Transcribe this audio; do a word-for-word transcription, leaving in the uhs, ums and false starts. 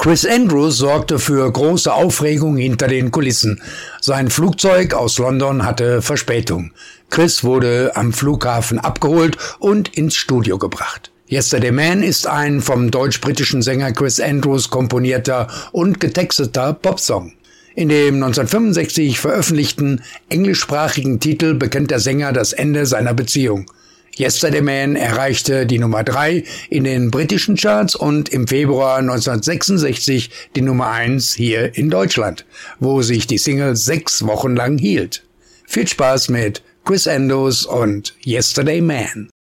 Chris Andrews sorgte für große Aufregung hinter den Kulissen. Sein Flugzeug aus London hatte Verspätung. Chris wurde am Flughafen abgeholt und ins Studio gebracht. Yesterday Man ist ein vom deutsch-britischen Sänger Chris Andrews komponierter und getexteter Popsong. In dem neunzehnhundertfünfundsechzig veröffentlichten englischsprachigen Titel bekennt der Sänger das Ende seiner Beziehung. Yesterday Man erreichte die Nummer drei in den britischen Charts und im Februar neunzehnhundertsechsundsechzig die Nummer eins hier in Deutschland, wo sich die Single sechs Wochen lang hielt. Viel Spaß mit Chris Andrews und Yesterday Man.